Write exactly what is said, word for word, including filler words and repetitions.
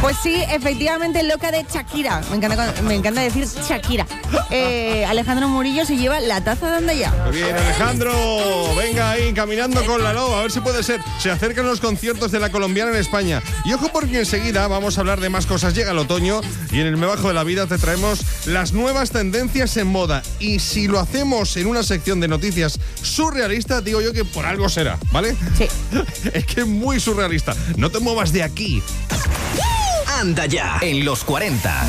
Pues sí, efectivamente, loca de Shakira. Me encanta, me encanta decir Shakira. Eh, Alejandro Murillo se lleva la taza de Anda Ya. Muy bien, Alejandro. Venga ahí, caminando con la loba. A ver si puede ser. Se acercan los conciertos de la colombiana en España. Y ojo porque enseguida vamos a hablar de más cosas. Llega el otoño y en el Me Bajo de la Vida te traemos las nuevas tendencias en moda. Y si lo hacemos en una sección de noticias surrealistas, digo yo que por algo será, ¿vale? Sí. Es que es muy surrealista. No te muevas de aquí. Anda Ya, en los cuarenta.